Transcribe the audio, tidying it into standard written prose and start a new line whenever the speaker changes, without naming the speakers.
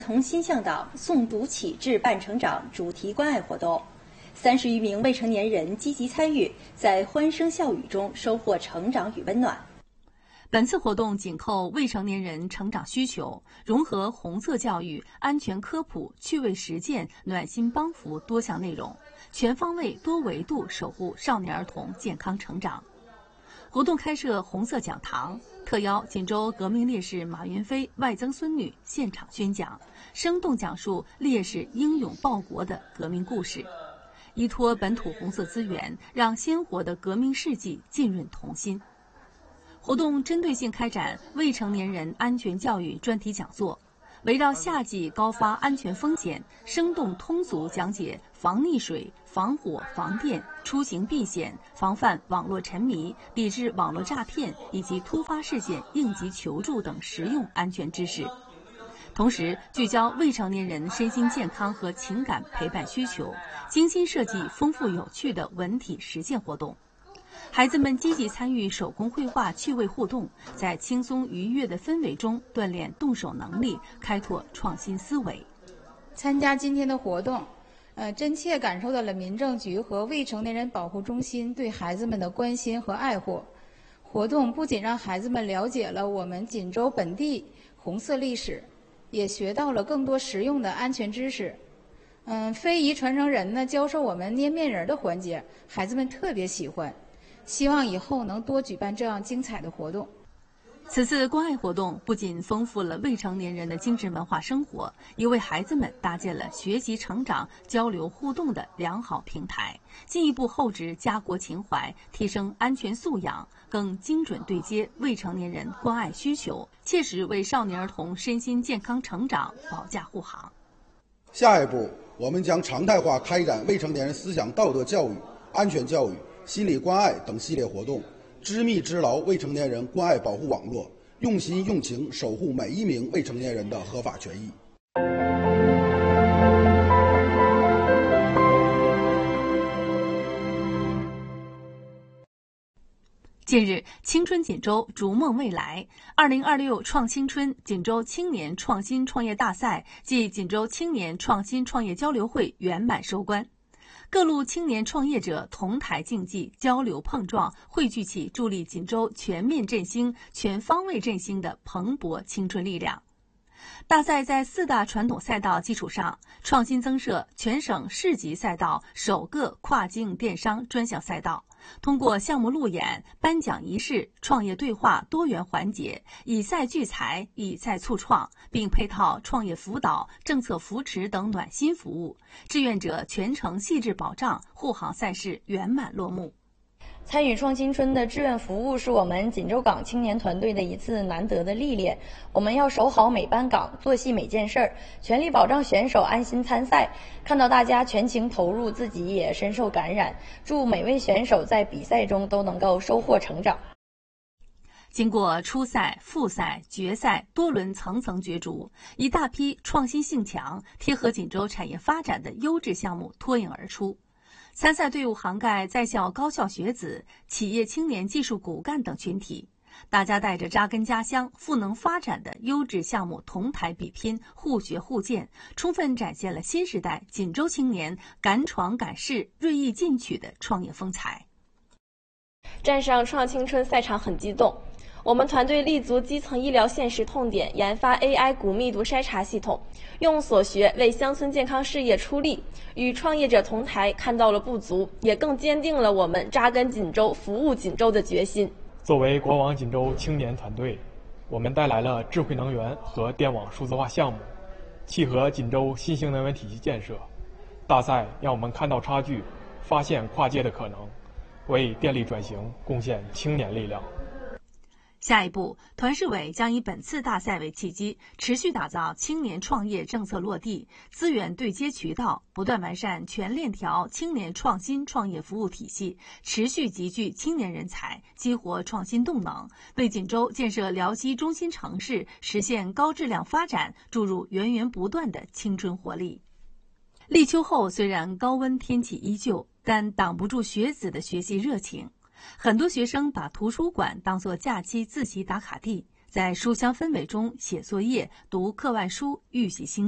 同心向党、诵读启智伴成长主题关爱活动，30余名未成年人积极参与，在欢声笑语中收获成长与温暖。
本次活动紧扣未成年人成长需求，融合红色教育、安全科普、趣味实践、暖心帮扶多项内容，全方位多维度守护少年儿童健康成长。活动开设红色讲堂，特邀锦州革命烈士马云飞外曾孙女现场宣讲，生动讲述烈士英勇报国的革命故事，依托本土红色资源，让鲜活的革命事迹浸润童心。活动针对性开展未成年人安全教育专题讲座，围绕夏季高发安全风险，生动通俗讲解防溺水、防火、防电、出行避险、防范网络沉迷、抵制网络诈骗以及突发事件应急求助等实用安全知识。同时，聚焦未成年人身心健康和情感陪伴需求，精心设计丰富有趣的文体实践活动。孩子们积极参与手工绘画趣味互动，在轻松愉悦的氛围中锻炼动手能力，开拓创新思维。
参加今天的活动，真切感受到了民政局和未成年人保护中心对孩子们的关心和爱护。活动不仅让孩子们了解了我们锦州本地红色历史，也学到了更多实用的安全知识。非遗传承人呢，教授我们捏面人的环节，孩子们特别喜欢。希望以后能多举办这样精彩的活动。
此次关爱活动不仅丰富了未成年人的精神文化生活，也为孩子们搭建了学习成长、交流互动的良好平台，进一步厚植家国情怀，提升安全素养，更精准对接未成年人关爱需求，切实为少年儿童身心健康成长保驾护航。
下一步，我们将常态化开展未成年人思想道德教育、安全教育、心理关爱等系列活动，织密织牢未成年人关爱保护网络，用心用情守护每一名未成年人的合法权益。
近日，青春锦州逐梦未来2026创青春锦州青年创新创业大赛暨锦州青年创新创业交流会圆满收官。各路青年创业者同台竞技、交流碰撞，汇聚起助力锦州全面振兴、全方位振兴的蓬勃青春力量。大赛在4大传统赛道基础上，创新增设全省市级赛道首个跨境电商专项赛道，通过项目路演、颁奖仪式、创业对话多元环节，以赛聚财、以赛促创，并配套创业辅导、政策扶持等暖心服务，志愿者全程细致保障，护航赛事圆满落幕。
参与创新春的志愿服务是我们锦州港青年团队的一次难得的历练，我们要守好每班岗，做细每件事儿，全力保障选手安心参赛。看到大家全情投入，自己也深受感染。祝每位选手在比赛中都能够收获成长。
经过初赛、复赛、决赛多轮层层角逐，一大批创新性强、贴合锦州产业发展的优质项目脱颖而出。参赛队伍涵盖在校高校学子、企业青年技术骨干等群体，大家带着扎根家乡、赋能发展的优质项目同台比拼，互学互鉴，充分展现了新时代锦州青年敢闯敢试、锐意进取的创业风采。
站上创青春赛场很激动，我们团队立足基层医疗现实痛点，研发 AI 骨密度筛查系统，用所学为乡村健康事业出力，与创业者同台，看到了不足，也更坚定了我们扎根锦州、服务锦州的决心。
作为国网锦州青年团队，我们带来了智慧能源和电网数字化项目，契合锦州新型能源体系建设。大赛让我们看到差距，发现跨界的可能，为电力转型贡献青年力量。
下一步，团市委将以本次大赛为契机，持续打造青年创业政策落地、资源对接渠道，不断完善全链条青年创新创业服务体系，持续集聚青年人才，激活创新动能，为锦州建设辽西中心城市、实现高质量发展注入源源不断的青春活力。立秋后，虽然高温天气依旧，但挡不住学子的学习热情。很多学生把图书馆当作假期自习打卡地，在书香氛围中写作业、读课外书，预习心